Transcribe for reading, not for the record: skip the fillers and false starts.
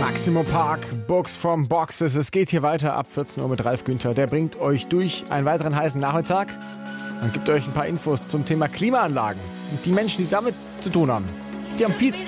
Maximum Park, Books from Boxes. Es geht hier weiter ab 14 Uhr mit Ralf Günther. Der bringt euch durch einen weiteren heißen Nachmittag und gibt euch ein paar Infos zum Thema Klimaanlagen. Und die Menschen, die damit zu tun haben, die haben viel zu